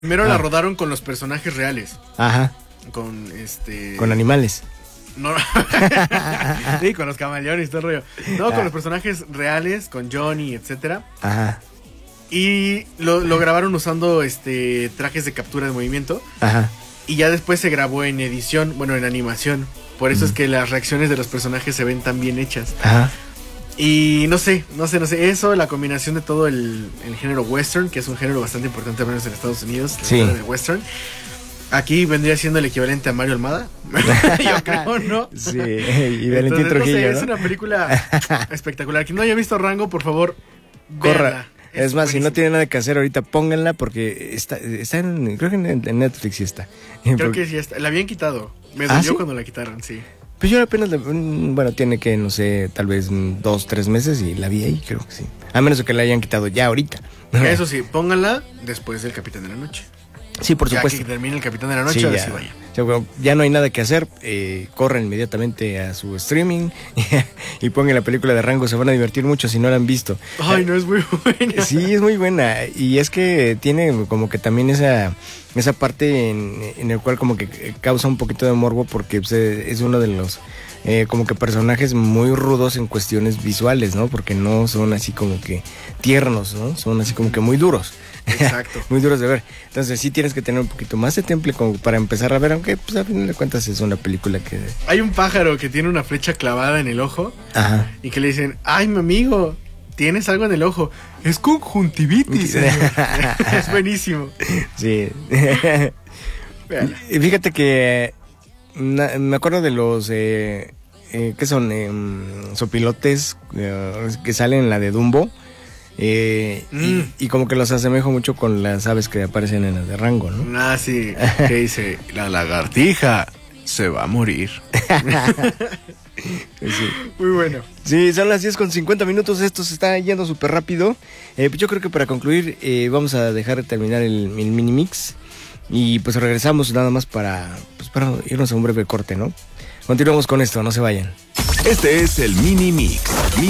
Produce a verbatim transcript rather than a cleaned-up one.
Primero Ah. la rodaron con los personajes reales. Ajá. Con este. Con animales. No. Sí, con los camaleones y todo el rollo. No, Ah. con los personajes reales, con Johnny, etcétera. Ajá. Y lo, lo grabaron usando este trajes de captura de movimiento. Ajá. Y ya después se grabó en edición, bueno, en animación. Por eso Mm. es que las reacciones de los personajes se ven tan bien hechas. Ajá. Y no sé, no sé, no sé. Eso, la combinación de todo el, el género western, que es un género bastante importante, al menos en Estados Unidos. Sí. El género western. Aquí vendría siendo el equivalente a Mario Almada. Yo creo, ¿no? Sí, y Valentín Entonces, Trujillo, no sé, ¿no? es una película espectacular. Quien no haya visto Rango, por favor, Corra. véanla. Es, más, si no buenísima. tiene nada que hacer ahorita, pónganla porque está, está en, creo que en, en Netflix sí está. Creo Porque- que sí está. La habían quitado. Me ¿Ah, dolió sí? cuando la quitaron, sí. Pues yo apenas, le- mm, bueno, tiene que, no sé, tal vez mm, dos, tres meses y la vi ahí, creo que sí. A menos de que la hayan quitado ya ahorita. Eso sí, pónganla después del Capitán de la Noche. Sí, por Ya supuesto. que termine el Capitán de la Noche, Sí, ahora ya. sí vaya. Ya, bueno, ya no hay nada que hacer, eh, corran inmediatamente a su streaming y pongan la película de Rango, se van a divertir mucho si no la han visto. Ay, no es muy buena. Sí, es muy buena y es que tiene como que también esa esa parte en, en el cual como que causa un poquito de morbo porque pues, es uno de los eh, como que personajes muy rudos en cuestiones visuales, ¿no? Porque no son así como que tiernos, ¿no? Son así como que muy duros. Exacto. Muy duros de ver. Entonces sí tienes que tener un poquito más de temple como para empezar a ver, aunque pues a fin de cuentas es una película que... Hay un pájaro que tiene una flecha clavada en el ojo Ajá. y que le dicen, ay, mi amigo, tienes algo en el ojo. Es conjuntivitis. señor". Es buenísimo. Sí. Véanla. Y fíjate que na- me acuerdo de los eh, eh, ¿qué son? Eh, sopilotes eh, que salen en la de Dumbo. Eh, Mm. y, y como que los asemejo mucho con las aves que aparecen en las de Rango, ¿no? Ah, sí, que dice, la lagartija se va a morir. Sí. Muy bueno. Sí, son las diez con cincuenta minutos, esto se está yendo súper rápido. Eh, pues yo creo que para concluir eh, vamos a dejar de terminar el, el mini mix y pues regresamos nada más para, pues, para irnos a un breve corte, ¿no? Continuamos con esto, no se vayan. Este es el Mini Mix.